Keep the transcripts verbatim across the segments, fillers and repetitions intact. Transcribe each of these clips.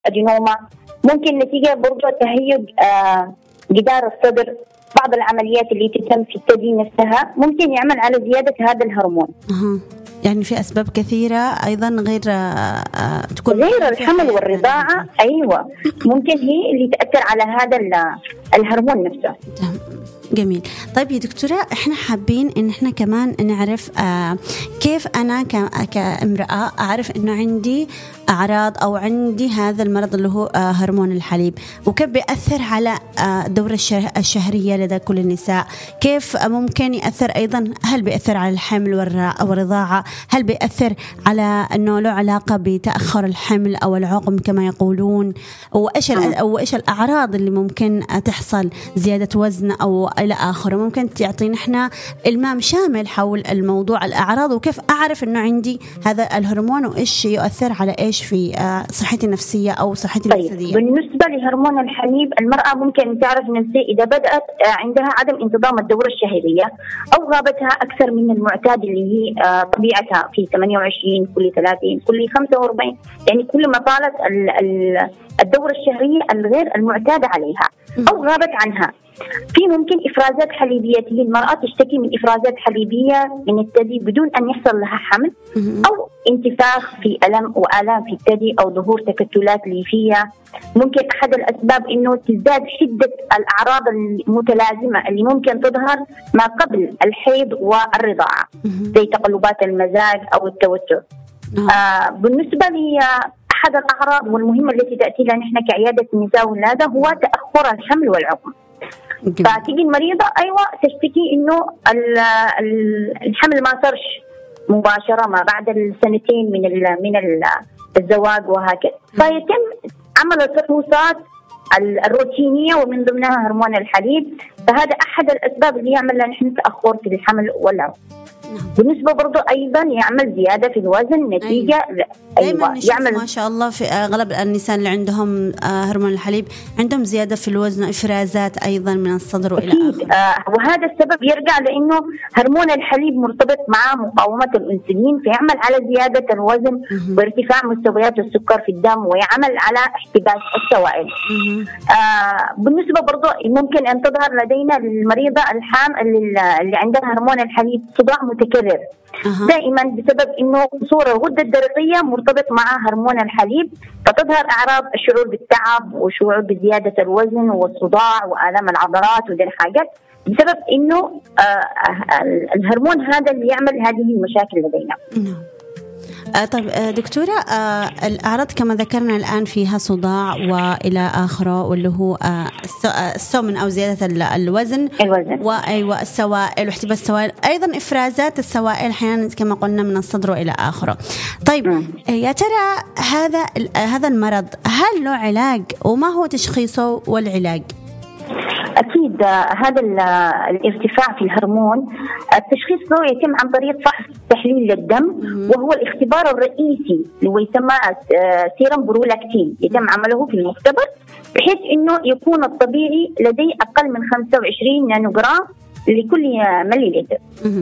أدينوما، ممكن نتيجة برضو تهيج آه جدار الصدر. بعض العمليات اللي تتم في الثدي نفسها ممكن يعمل على زيادة هذا الهرمون. أه. يعني في أسباب كثيرة أيضا غير آه تكون غير الحمل والرضاعة. أيوة ممكن هي اللي تأثر على هذا الهرمون نفسه. جميل. طيب يا دكتورة، احنا حابين ان احنا كمان نعرف آه كيف انا كامرأة اعرف انه عندي اعراض او عندي هذا المرض اللي هو آه هرمون الحليب، وكيف بيأثر على آه الدورة الشهرية لدى كل النساء، كيف ممكن يأثر ايضا، هل بيأثر على الحمل والرضاعة، هل بيأثر على انه له علاقة بتأخر الحمل او العقم كما يقولون، وايش او ايش الاعراض اللي ممكن تحصل، زيادة وزن او إلى آخره. ممكن تعطينا إحنا المام شامل حول الموضوع الأعراض، وكيف أعرف إنه عندي هذا الهرمون وإيش يؤثر على إيش في صحتي النفسية أو صحتي طيب الجسدية. بالنسبة لهرمون الحليب، المرأة ممكن تعرف نفسها إذا بدأت عندها عدم انتظام الدورة الشهرية أو غابتها أكثر من المعتاد اللي هي طبيعتها في ثمانية وعشرين كل ثلاثين كل خمسة وأربعين، يعني كل ما طالت الدورة الشهرية الغير المعتادة عليها أو غابت عنها. في ممكن إفرازات حليبية، هي المرأة تشتكي من إفرازات حليبية من الثدي بدون أن يحصل لها حمل، أو انتفاخ في ألم وآلام في الثدي، أو ظهور تكتلات ليفية. ممكن أحد الأسباب إنه تزداد شدة الأعراض المتلازمة اللي ممكن تظهر ما قبل الحيض والرضاعة، زي تقلبات المزاج أو التوتر. آه بالنسبة لي أحد الأعراض والمهمة التي تأتي لنا نحن كعيادة النساء والولادة هو تأخر الحمل والعقم. فتيجي المريضة أيوة تشتكي إنه الحمل ما صارش مباشرة ما بعد السنتين من من الزواج وهكذا، فيتم عمل الفحوصات الروتينية ومن ضمنها هرمون الحليب. فهذا أحد الأسباب اللي يعمل لنا نحن تأخر في الحمل والعقم. بالنسبة برضو أيضا يعمل زيادة في الوزن نتيجة أيوة. أيوة. يعمل ما شاء الله في أغلب النساء اللي عندهم هرمون الحليب عندهم زيادة في الوزن، إفرازات أيضا من الصدر وإلى آخره. آه وهذا السبب يرجع لأنه هرمون الحليب مرتبط مع مقاومة الأنسولين، فيعمل على زيادة الوزن وارتفاع مستويات السكر في الدم، ويعمل على احتباس السوائل. آه بالنسبة برضو ممكن أن تظهر لدينا المريضة الحامل اللي عندها هرمون الحليب صداع متكرر أه. دائما بسبب انه قصور الغده الدرقيه مرتبط مع هرمون الحليب، فتظهر اعراض الشعور بالتعب وشعور بزياده الوزن والصداع والام العضلات ودي الحاجات بسبب انه آه الهرمون هذا اللي يعمل هذه المشاكل لدينا. نعم. آه طيب آه دكتورة، آه الأعراض كما ذكرنا الآن فيها صداع وإلى آخره، واللي هو آه السمن أو زيادة الوزن, الوزن. وأيوة السوائل واحتباس السوائل، أيضا إفرازات السوائل أحيانا كما قلنا من الصدر وإلى آخره. طيب م. يا ترى هذا هذا المرض هل له علاج، وما هو تشخيصه والعلاج؟ أكيد هذا الارتفاع في الهرمون التشخيص له يتم عن طريق فحص تحليل للدم، وهو الاختبار الرئيسي اللي هو يسمى سيرم برولاكتين، يتم عمله في المختبر بحيث إنه يكون الطبيعي لديه أقل من خمسة وعشرين نانوغرام لكل مليلتر.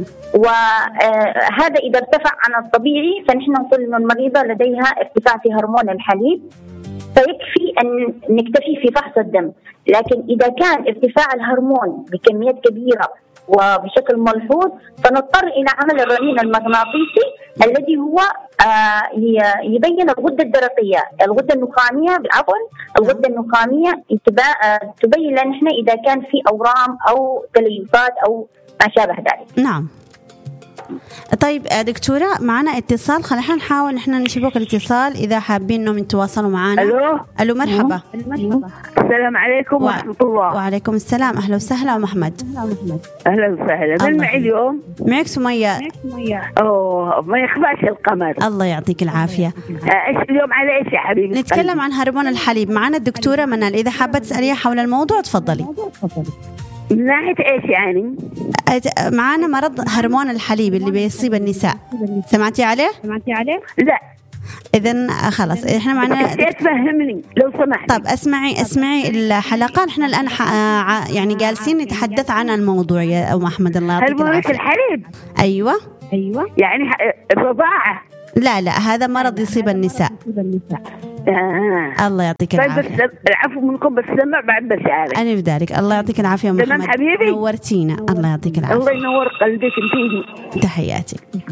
وهذا إذا ارتفع عن الطبيعي فنحن نقول إنه المريضة لديها ارتفاع في هرمون الحليب، فيكفي أن نكتفي في فحص الدم. لكن إذا كان ارتفاع الهرمون بكميات كبيرة وبشكل ملحوظ فنضطر إلى عمل الرنين المغناطيسي الذي هو يبين الغدة الدرقية الغدة النخامية عفوا الغدة النخامية تبين لنا نحن إذا كان في أورام أو تليفات أو ما شابه ذلك. نعم. طيب دكتورة، معنا اتصال، خلينا نحاول نحن نشبك الاتصال إذا حابين إنهم يتواصلوا معنا. ألو ألو مرحبا. السلام عليكم ورحمة الله. وعليكم السلام، أهلا وسهلا محمد. أهلا وسهلا. من معي اليوم؟ معك سمية. أوه ما يخفاش القمر. الله يعطيك العافية. إيش اليوم على إيش يا حبيبي؟ نتكلم عن هرمون الحليب، معنا الدكتورة منال، إذا حابة تسأليها حول الموضوع تفضلي. من ناحية إيش يعني؟ معانا مرض هرمون الحليب اللي بيصيب النساء، سمعتي عليه؟ سمعتي عليه؟ لا. إذن خلاص إحنا معنا. تفهمني لو سمحت. طب اسمعي اسمعي الحلقة، إحنا الآن يعني جالسين نتحدث عن الموضوع يا أم أحمد، الله يعطيك العافية. هرمون الحليب. أيوة. أيوة. يعني الرضاعة. لا لا هذا مرض يصيب النساء. آه. الله يعطيك طيب العافية. بس العفو منكم بس سمع بعد بشعارك. أنا بذلك. الله يعطيك العافية محمد، حبيبي نورتينا. الله يعطيك العافية. الله ينور قلبك انتي. تحياتي.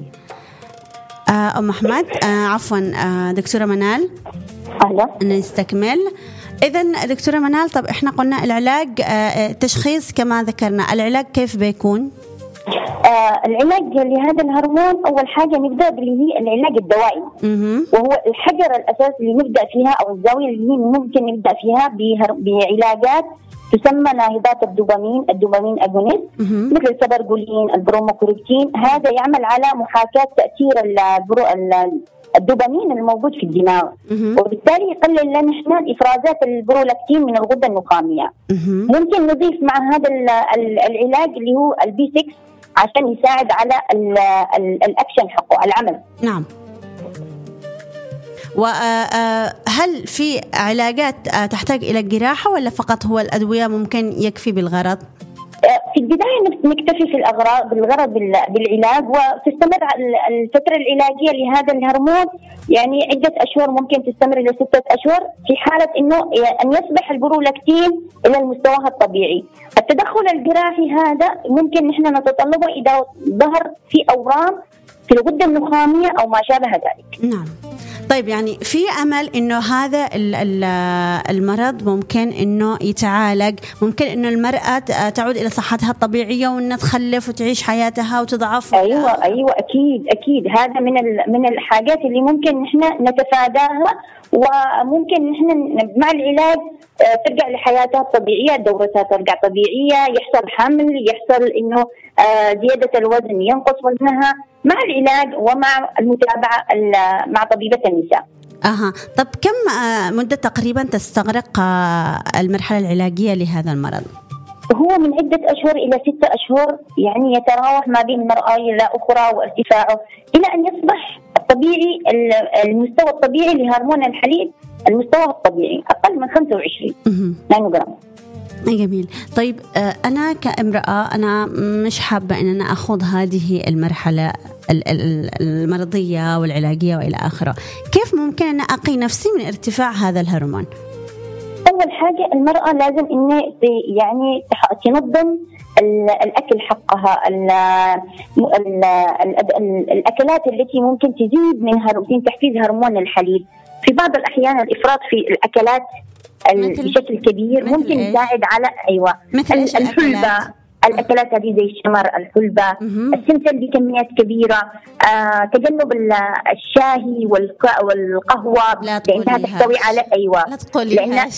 آه أم أحمد. آه عفوا آه دكتورة منال. أهلا. نستكمل. إذن دكتورة منال، طب إحنا قلنا العلاج آه تشخيص كما ذكرنا، العلاج كيف بيكون؟ آه العلاج لهذا الهرمون أول حاجة نبدأ باللي هي العلاج الدوائي، وهو الحجر الأساس اللي نبدأ فيها أو الزاوية اللي ممكن نبدأ فيها بعلاجات تسمى ناهضات الدوبامين، الدوبامين أجونيست، مثل السبرجولين، البروموكورتين. هذا يعمل على محاكاة تأثير الدوبامين الموجود في الدماغ، وبالتالي يقلل لنا احنا الافرازات البرولاكتين من الغده النخاميه. ممكن نضيف مع هذا العلاج اللي هو البي ستة عشان يساعد على الاكشن حقه العمل. نعم. وهل في علاجات تحتاج الى الجراحه ولا فقط هو الادويه ممكن يكفي بالغرض؟ في البداية نكتفي في الأغراض بالغرض بالعلاج، وتستمر الفترة العلاجية لهذا الهرمون يعني عدة أشهر، ممكن تستمر إلى ستة أشهر في حالة إنه أن يصبح البرولاكتين إلى المستوى الطبيعي. التدخل الجراحي هذا ممكن نحن نتطلبه إذا ظهر في أورام في الغدة النخامية أو ما شابه ذلك. نعم. طيب يعني في أمل إنه هذا المرض ممكن إنه يتعالج، ممكن إنه المرأة تعود إلى صحتها الطبيعية وإنها تخلف وتعيش حياتها وتضعف. أيوة أيوة أكيد أكيد هذا من من الحاجات اللي ممكن نحن نتفاداها، وممكن نحن مع العلاج ترجع لحياتها الطبيعية، دورتها ترجع طبيعية، يحصل حمل، يحصل إنه زيادة الوزن، ينقص وزنها مع العلاج ومع المتابعة مع طبيبة النساء. أها. طب كم مدة تقريبا تستغرق المرحلة العلاجية لهذا المرض؟ هو من عدة أشهر إلى ستة أشهر، يعني يتراوح ما بين مرأة إلى أخرى وارتفاعه إلى أن يصبح الطبيعي المستوى الطبيعي لهرمون الحليب، المستوى الطبيعي أقل من خمسة وعشرين نانو جرام. جميل. طيب أنا كامرأة أنا مش حابة أن أنا أخوض هذه المرحلة المرضية والعلاجية وإلى آخره، كيف ممكن أن أقي نفسي من ارتفاع هذا الهرمون؟ أول حاجة المرأة لازم إن يعني تنظم الأكل حقها، الأكلات التي ممكن تزيد من هرمون تحفيز هرمون الحليب. في بعض الأحيان الإفراط في الأكلات بشكل كبير ممكن يساعد على أيوة الحلبة، الأكلات هذه زي الشمر، الحلبة، السمسم بكميات كبيرة، آه، تجنب الشاهي والقهوة لأنها تحتوي على أيوة لا تقولي لأنها,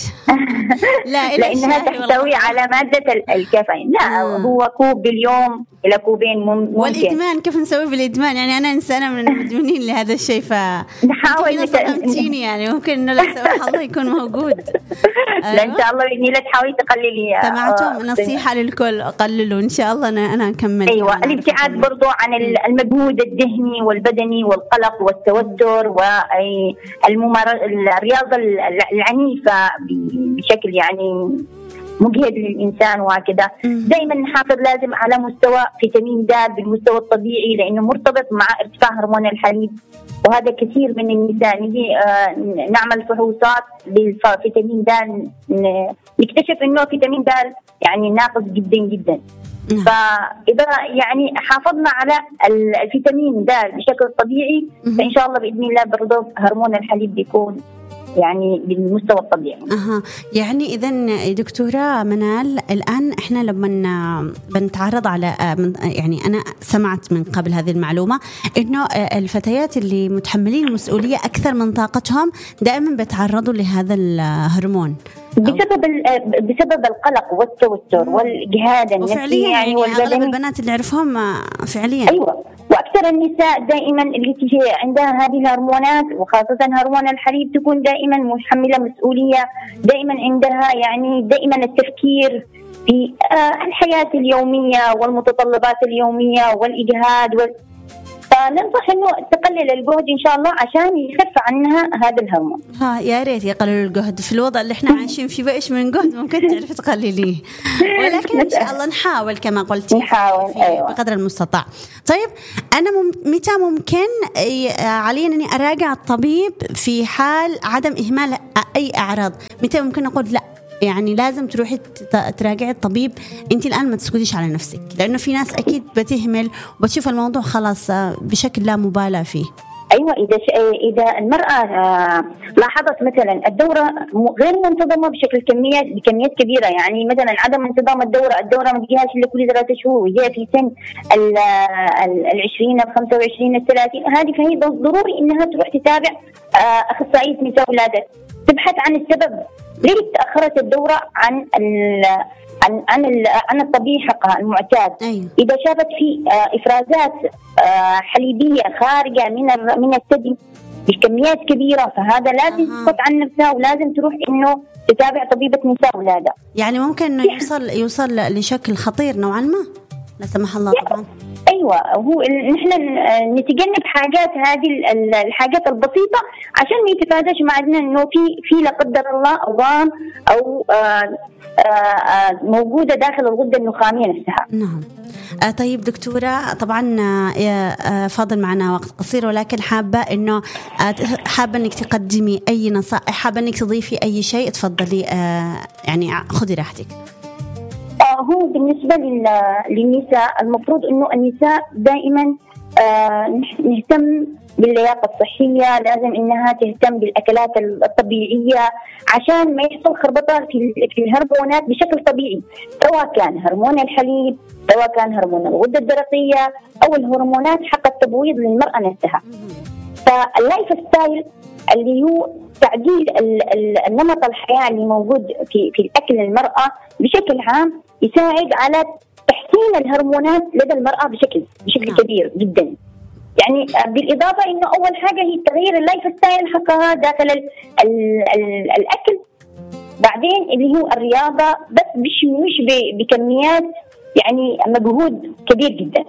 لا لأنها تحتوي على مادة الكافيين. لا آه. هو كوب باليوم إلى كوبين ممكن. والإدمان كيف نسوي بالإدمان؟ يعني أنا إنسانة من المدمنين لهذا الشيء، فنحاول نصدمتيني يعني ممكن إنه لا سمح الله يكون موجود. لا إن شاء الله بإذن الله تحاولي تقللي. سمعتم نصيحة للكل، قللوا إن شاء الله. أنا أنا أكمل. أيوة الابتعاد برضو عن المجهود الذهني والبدني والقلق والتوتر والممارسة الرياضة العنيفة بشكل يعني مجهد للإنسان وهكذا. دائما نحافظ لازم على مستوى فيتامين د بالمستوى الطبيعي لأنه مرتبط مع ارتفاع هرمون الحليب، وهذا كثير من النساء نجي آه نعمل فحوصات للفيتامين د نكتشف إنه فيتامين د يعني ناقص جدا جدا. فإذا يعني حافظنا على الفيتامين د بشكل طبيعي فإن شاء الله بإذن الله برضو هرمون الحليب بيكون يعني بالمستوى الطبيعي. أها. يعني إذن دكتورة منال الآن إحنا لما بنتعرض على يعني أنا سمعت من قبل هذه المعلومة إنه الفتيات اللي متحملين المسؤولية أكثر من طاقتهم دائما بيتعرضوا لهذا الهرمون بسبب بسبب القلق والتوتر والجهاد النفسي يعني والبدني. أغلب البنات اللي أعرفهم فعليا أيوة، وأكثر النساء دائما اللي تجي عندها هذه الهرمونات وخاصة هرمون الحليب تكون دائما متحملة مسؤولية، دائما عندها يعني دائما التفكير في الحياة اليومية والمتطلبات اليومية والإجهاد وال... فننصح إنه تقلل الجهد إن شاء الله عشان يخف عنها هذا الهرمون. ها يا ريت يقللوا الجهد في الوضع اللي احنا عايشين فيه، بإيش من جهد ممكن تعرفي تقلليه، ولكن إن شاء الله نحاول كما قلتي نحاول أيوة. بقدر المستطاع. طيب أنا مم... متى ممكن علي أني أراجع الطبيب في حال عدم إهمال أي أعراض؟ متى ممكن أقول لا يعني لازم تروحي تراجعي الطبيب، انت الان ما تسكتيش على نفسك، لانه في ناس اكيد بتهمل وبتشوف الموضوع خلاص بشكل لا مبالاه فيه. ايوه، اذا اذا المراه لاحظت مثلا الدوره غير منتظمه بشكل كميات بكميات كبيره، يعني مثلا عدم انتظام الدوره الدوره ما تجيهاش الا كل ثلاثة شهور وهي في سن العشرين الخمسة وعشرين الثلاثين، هذه فهي ضروري انها تروح تتابع اخصائيه نساء ولاده، تبحث عن السبب ليه تأخرت الدورة عن ال عن عن عن الطبيعي حقها المعتاد. أيوة. إذا شافت في إفرازات حليبية خارجة من من الثدي بكميات كبيرة، فهذا لازم تسقط عن نفسها ولازم تروح إنه تتابع طبيبة نساء ولادة. يعني ممكن إنه يوصل يوصل لشكل خطير نوعا ما لا سمح الله طبعا. ايوه، هو نحن نتجنب حاجات هذه الحاجات البسيطه عشان ما يتفاداش معنا انه في في لا قدر الله اوام او آآ آآ موجوده داخل الغده النخاميه نفسها. نعم. آه طيب دكتوره، طبعا آه فاضل معنا وقت قصير، ولكن حابه انه آه حابه انك تقدمي اي نصائح، حابه انك تضيفي اي شيء، تفضلي آه يعني خذي راحتك. هو بالنسبة للنساء المفروض إنه النساء دائما آه نهتم باللياقة الصحية، لازم إنها تهتم بالأكلات الطبيعية عشان ما يحصل خربطة في في الهرمونات بشكل طبيعي، سواء كان هرمون الحليب، سواء كان هرمون الغدة الدرقية أو الهرمونات حق التبويض للمرأة نفسها. فاللايف ستايل اللي هو تعديل النمط الحياة اللي موجود في في الأكل المرأة بشكل عام يساعد على تحسين الهرمونات لدى المرأة بشكل بشكل كبير جدا. يعني بالإضافة إنه أول حاجة هي تغيير اللايف ستايل حقها داخل ال ال ال الأكل، بعدين اللي هو الرياضة، بس مش مش بكميات يعني مجهود كبير جدا.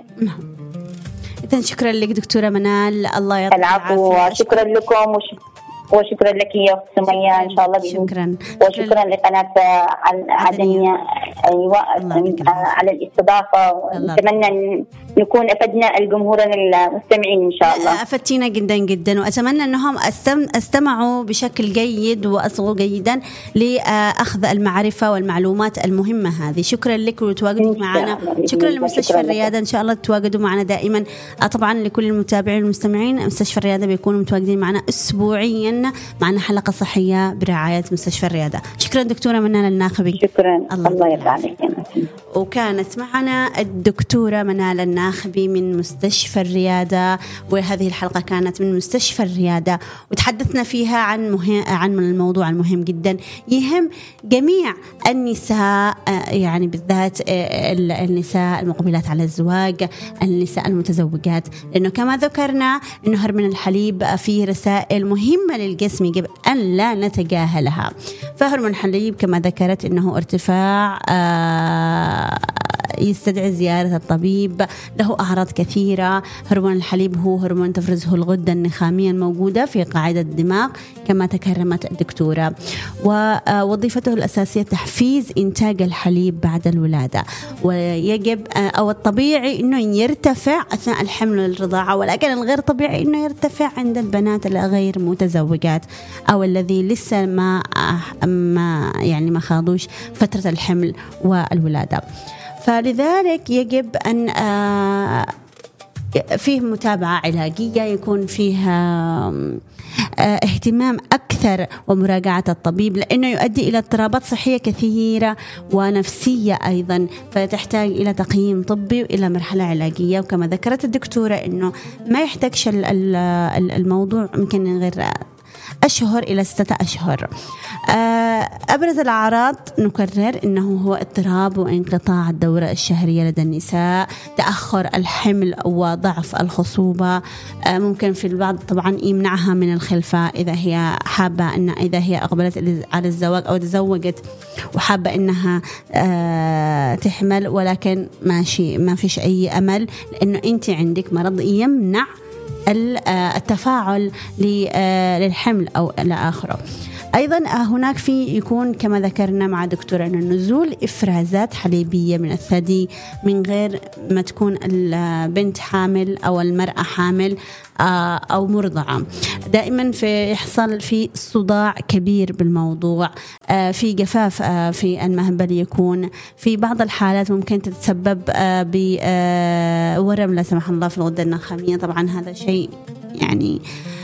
إذن شكرا لك دكتورة منال، الله يعطيك العافية. شكرا لكم وش... وشكرا لك يا سمية إن شاء الله. شكرا. وشكرا لقناة عدنية أيوة على الاستضافة، نتمنى نكون أفدنا الجمهور المستمعين إن شاء الله. أفدتينا جدا جدا، وأتمنى أنهم استمعوا بشكل جيد وأصغوا جيدا لأخذ المعرفة والمعلومات المهمة هذه. شكرا لك وتواجدوا معنا. شكرا لمستشفى الريادة، إن شاء الله تواجدوا معنا دائما. طبعا لكل المتابعين والمستمعين، مستشفى الريادة بيكونوا متواجدين معنا أسبوعيا، معنا حلقة صحية برعاية مستشفى الريادة. شكرا دكتورة منال الناخبي. شكرا، الله, الله يرضى عليك. وكانت معنا الدكتورة منال الناخبي من مستشفى الريادة، وهذه الحلقة كانت من مستشفى الريادة، وتحدثنا فيها عن مهم عن الموضوع المهم جدا يهم جميع النساء، يعني بالذات النساء المقبلات على الزواج، النساء المتزوجات، لأنه كما ذكرنا أنه هرمون الحليب فيه رسائل مهمة للجسم يجب أن لا نتجاهلها. فهرمون الحليب كما ذكرت أنه ارتفاع يستدعي زيارة الطبيب، له أعراض كثيرة. هرمون الحليب هو هرمون تفرزه الغدة النخامية الموجودة في قاعدة الدماغ كما تكرمت الدكتورة، ووظيفته الأساسية تحفيز إنتاج الحليب بعد الولادة، ويجب أو الطبيعي أنه يرتفع أثناء الحمل والرضاعة، ولكن الغير طبيعي أنه يرتفع عند البنات الغير متزوجات أو الذي لسه ما ما يعني ما خاضوش فترة الحمل والولادة. فلذلك يجب أن فيه متابعة علاجية، يكون فيها اهتمام أكثر ومراجعة الطبيب، لأنه يؤدي إلى اضطرابات صحية كثيرة ونفسية أيضا، فتحتاج إلى تقييم طبي وإلى مرحلة علاجية. وكما ذكرت الدكتورة أنه ما يحتاجش الموضوع يمكن غير أشهر إلى ستة أشهر. أبرز الأعراض نكرر أنه هو اضطراب وانقطاع الدورة الشهرية لدى النساء، تأخر الحمل وضعف الخصوبة، ممكن في البعض طبعا يمنعها من الخلفة إذا هي حابة أن إذا هي أقبلت على الزواج أو تزوجت وحابة أنها تحمل ولكن ماشي ما فيش أي أمل لأنه أنت عندك مرض يمنع التفاعل للحمل أو إلى آخره. أيضا هناك في يكون كما ذكرنا مع دكتورة أن نزول إفرازات حليبية من الثدي من غير ما تكون البنت حامل أو المرأة حامل أو مرضعة. دائما في يحصل في صداع كبير بالموضوع، في جفاف في المهبل، يكون في بعض الحالات ممكن تتسبب بورم لا سمح الله في الغدة النخامية. طبعا هذا شيء يعني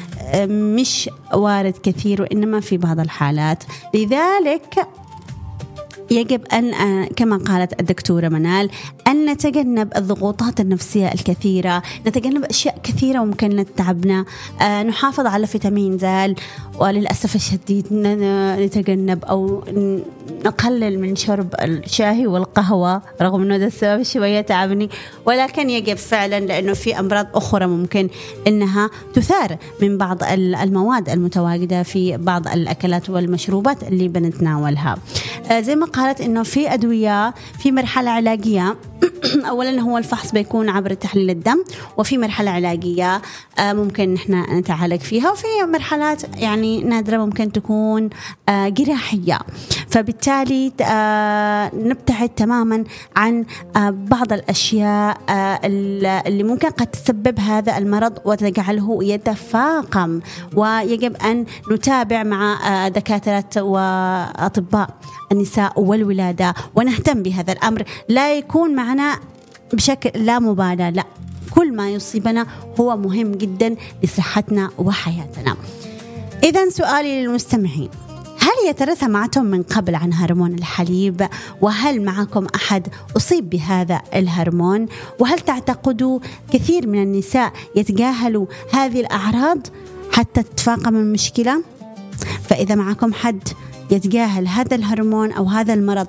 مش وارد كثير وإنما في بعض الحالات، لذلك يجب أن كما قالت الدكتورة منال أن نتجنب الضغوطات النفسية الكثيرة، نتجنب أشياء كثيرة ممكن نتعبنا، نحافظ على فيتامين زال، وللأسف الشديد نتجنب أو نقلل من شرب الشاي والقهوة رغم أنه ده السبب شوية تعبني، ولكن يجب فعلا لأنه في أمراض أخرى ممكن أنها تثار من بعض المواد المتواجدة في بعض الأكلات والمشروبات اللي بنتناولها. زي ما قالت إنه في أدوية في مرحلة علاجية، أولا هو الفحص بيكون عبر تحليل الدم، وفي مرحلة علاجية ممكن نحن نتعالج فيها، وفي مرحلات يعني نادرة ممكن تكون جراحية. فبالتالي نبتعد تماما عن بعض الأشياء اللي ممكن قد تسبب هذا المرض وتجعله يتفاقم، ويجب أن نتابع مع دكاترة وأطباء النساء والولادة ونهتم بهذا الأمر، لا يكون معنا بشكل لا مبالاة، لا، كل ما يصيبنا هو مهم جدا لصحتنا وحياتنا. إذن سؤالي للمستمعين، هل يا ترى سمعتم من قبل عن هرمون الحليب؟ وهل معكم أحد أصيب بهذا الهرمون؟ وهل تعتقدوا كثير من النساء يتجاهلوا هذه الأعراض حتى تتفاقم المشكلة؟ فإذا معكم حد يتجاهل هذا الهرمون أو هذا المرض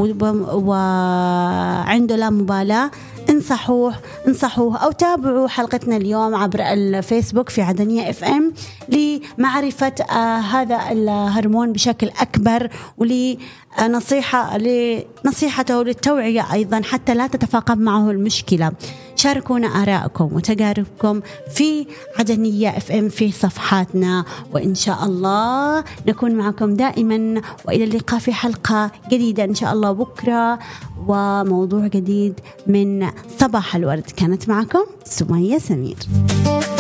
وعنده لا مبالاة، انصحوه انصحوه أو تابعوا حلقتنا اليوم عبر الفيسبوك في عدنية اف ام لمعرفة آه هذا الهرمون بشكل أكبر، ولنصيحة لنصيحته للتوعية أيضا حتى لا تتفاقم معه المشكلة. شاركونا آراءكم وتجاربكم في عدنية اف ام في صفحاتنا، وإن شاء الله نكون معكم دائما، وإلى اللقاء في حلقة جديدة إن شاء الله بكرة وموضوع جديد من صباح الورد. كانت معكم سمية سمير.